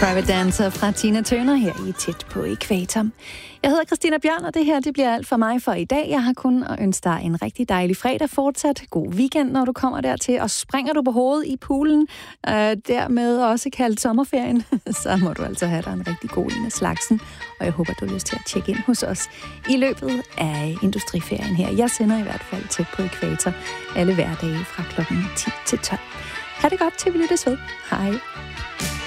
Private Dancer fra Tina Turner her i Tæt på Ækvator. Jeg hedder Christina Bjørn, og det her bliver alt for mig for i dag. Jeg har kun at ønske dig en rigtig dejlig fredag fortsat. God weekend, når du kommer dertil. Og springer du på hovedet i poolen, dermed også kaldt sommerferien, så må du altså have dig en rigtig god en af slagsen. Og jeg håber, du har lyst til at tjekke ind hos os i løbet af industriferien her. Jeg sender i hvert fald Tæt på Ækvator alle hverdage fra klokken 10 til 12. Ha' det godt til vi lyttes ved. Hej.